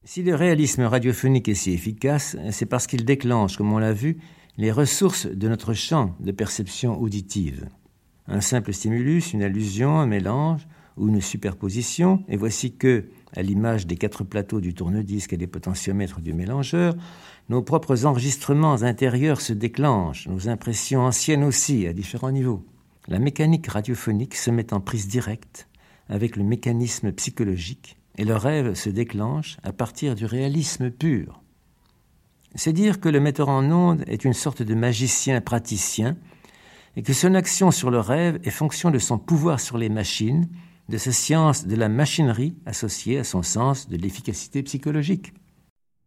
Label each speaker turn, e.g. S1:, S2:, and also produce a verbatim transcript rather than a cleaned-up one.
S1: Si le réalisme radiophonique est si efficace, c'est parce qu'il déclenche, comme on l'a vu, les ressources de notre champ de perception auditive. Un simple stimulus, une allusion, un mélange ou une superposition, et voici que, à l'image des quatre plateaux du tourne-disque et des potentiomètres du mélangeur, nos propres enregistrements intérieurs se déclenchent, nos impressions anciennes aussi, à différents niveaux. La mécanique radiophonique se met en prise directe avec le mécanisme psychologique, et le rêve se déclenche à partir du réalisme pur. C'est dire que le metteur en onde est une sorte de magicien praticien et que son action sur le rêve est fonction de son pouvoir sur les machines, de sa science de la machinerie associée à son sens de l'efficacité psychologique.